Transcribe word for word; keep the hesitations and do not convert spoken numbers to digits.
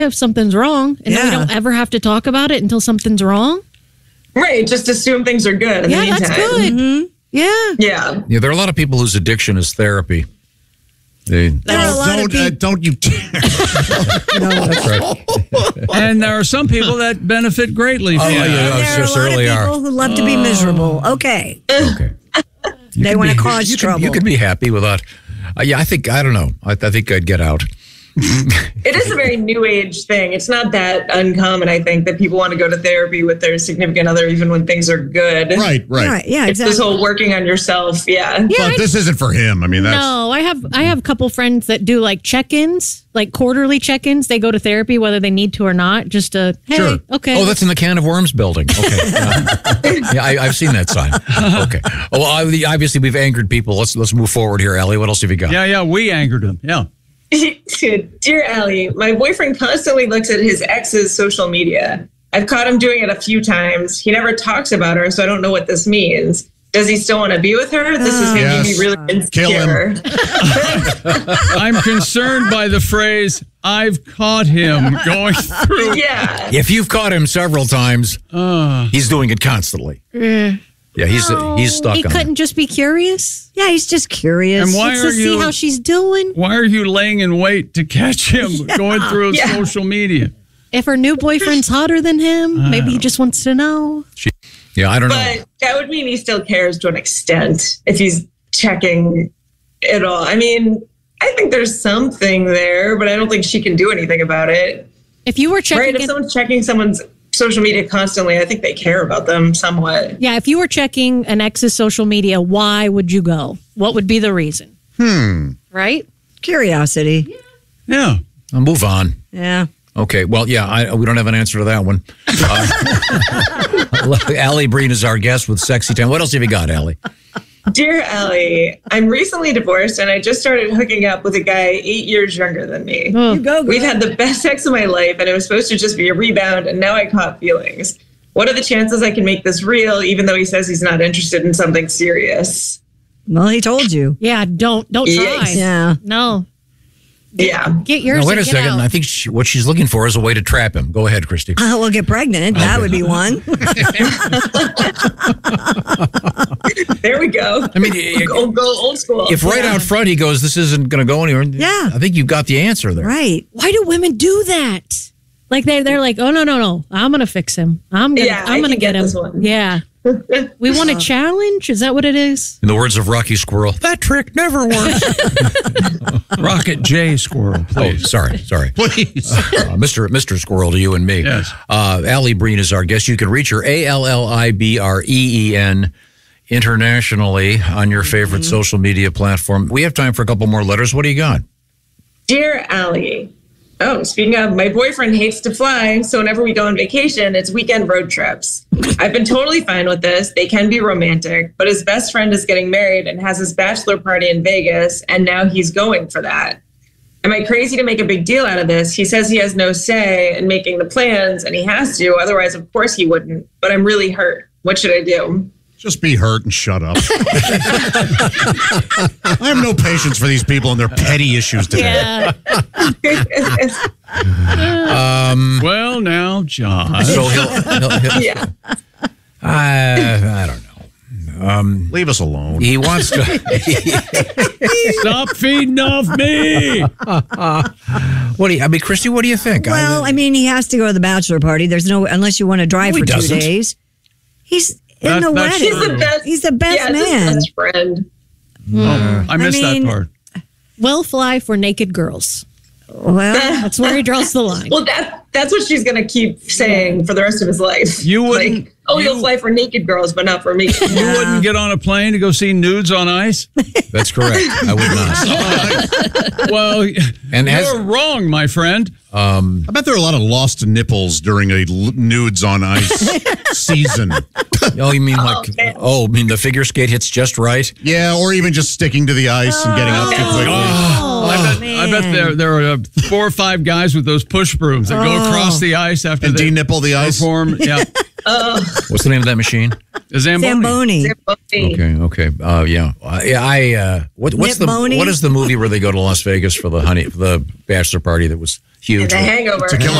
if something's wrong, and Yeah. then we don't ever have to talk about it until something's wrong. Right. Just assume things are good. In Yeah, the meantime. that's good. Mm-hmm. Yeah. Yeah. Yeah, there are a lot of people whose addiction is therapy. They, There are a lot of don't, uh, people. don't you that's right. And there are some people that benefit greatly Oh, from yeah, it. yeah, There are a just lot of early people are. who love to be miserable. Okay. Okay. You They can want to be- cause you trouble. Can, you can be happy without. Uh, yeah, I think I don't know. I, I think I'd get out. It is a very new age thing. It's not that uncommon, I think, that people want to go to therapy with their significant other even when things are good. right, right. Right. Yeah, It's exactly. this whole working on yourself. Yeah. Yeah, But I- this isn't for him. I mean, that's No, I have I have a couple friends that do like check-ins, like quarterly check-ins. They go to therapy whether they need to or not, just to hey, Sure. okay. Oh, that's in the Can of Worms building. Okay. Yeah, yeah I, I've seen that sign. Okay. Oh, well, I- obviously we've angered people. Let's let's move forward here, Ellie. What else have you got? Yeah, yeah, we angered him. Yeah. Dear Allie, my boyfriend constantly looks at his ex's social media. I've caught him doing it a few times. He never talks about her, so I don't know what this means. Does he still want to be with her? This is making Yes. me really Kill him. insecure. I'm concerned by the phrase, I've caught him going through. Yeah. If you've caught him several times, Uh, he's doing it constantly. Yeah, he's he's stuck He on couldn't it. just be curious. Yeah, he's just curious. And why Wants are to see you- how she's doing. why are you laying in wait to catch him going through Yeah. social media? If her new boyfriend's hotter than him, maybe he just wants to know. Yeah, I don't know. But that would mean he still cares to an extent if he's checking it all. I mean, I think there's something there, but I don't think she can do anything about it. If you were Right? checking, If in- someone's checking someone's social media constantly, I think they care about them somewhat. yeah, if you were checking an ex's social media, why would you go? What would be the reason? Hmm. Right? Curiosity. Yeah. I'll move on. Yeah. Okay. Well, yeah, I, we don't have an answer to that one. Uh, Allie Breen is our guest with Sexy Time. What else have you got, Allie? Dear Allie, I'm recently divorced and I just started hooking up with a guy eight years younger than me. Oh. You go, girl. We've had the best sex of my life and it was supposed to just be a rebound and now I caught feelings. What are the chances I can make this real even though he says he's not interested in something serious? Well, he told you. Yeah, don't don't try. Yes. Yeah. No, Yeah. get yours. Now, wait and a get second. out. I think she, what she's looking for is a way to trap him. Go ahead, Christy. Uh, we'll get pregnant. That would be one. There we go. I mean, i- go, go old school. if right out front he goes, this isn't going to go anywhere. Yeah. I think you've got the answer there. Right. Why do women do that? Like they they're like, oh no no no, I'm gonna fix him. I'm gonna Yeah, I I'm gonna can get, get him. this one. Yeah. We want a challenge. Is that what it is? In the words of Rocky Squirrel, that trick never works. Rocket J Squirrel, Oh, please. sorry, sorry. please. Uh, Mister Mister Squirrel to you and me. Yes. Uh, Allie Breen is our guest. You can reach her, A L L I B R E E N, internationally on your favorite social media platform. We have time for a couple more letters. What do you got? Dear Allie, oh, speaking of, my boyfriend hates to fly, so whenever we go on vacation, it's weekend road trips. I've been totally fine with this. They can be romantic, but his best friend is getting married and has his bachelor party in Vegas, and now he's going for that. Am I crazy to make a big deal out of this? He says he has no say in making the plans, and he has to. Otherwise, of course, he wouldn't. But I'm really hurt. What should I do? Just be hurt and shut up. I have no patience for these people and their petty issues today. Yeah. Well, now, John. So he'll, he'll, he'll Yeah. I, I don't know. Um, Leave us alone. he wants to. Stop feeding off me. What do you? I mean, Christy, what do you think? Well, I mean, he has to go to the bachelor party. There's no, unless you want to drive No, he for two doesn't. days. He's in That- the that's wedding. He's the best. He's the best yeah, it's his man. best friend. Oh, I missed mean- that part. Will fly for naked girls. Well, That's where he draws the line. Well, that that's what she's gonna keep saying for the rest of his life. You wouldn't- Like, oh, you- you'll fly for naked girls, but not for me. You wouldn't get on a plane to go see nudes on ice? That's correct. I would not. Well, And you're as- wrong, my friend. I bet there are a lot of lost nipples during a l- nudes on ice season. Oh, you mean like? man. Oh, I mean the figure skate hits just right. Yeah, or even just sticking to the ice and getting up too quickly. oh, I bet, man. I bet there there are uh, four or five guys with those push brooms that go across the ice after And they de-nipple the ice. perform. Yeah, What's the name of that machine? Zamboni. Zamboni. Okay, okay, uh, yeah, uh, yeah. I uh, what, what's the Nip-boni? what is the movie where they go to Las Vegas for the honey for the bachelor party that was huge. The Hangover. To Kill a